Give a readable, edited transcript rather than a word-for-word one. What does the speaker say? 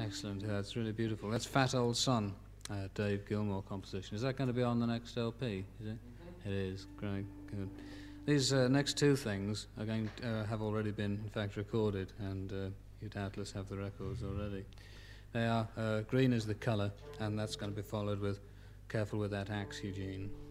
Excellent. That's really beautiful. That's Fat Old Son, Dave Gilmour composition. Is that going to be on the next LP? Is it? It is. Great. Good. These next two things are going to, have already been, in fact, recorded, and you doubtless have the records already. They are Green is the Colour, and that's going to be followed with Careful with That Axe, Eugene.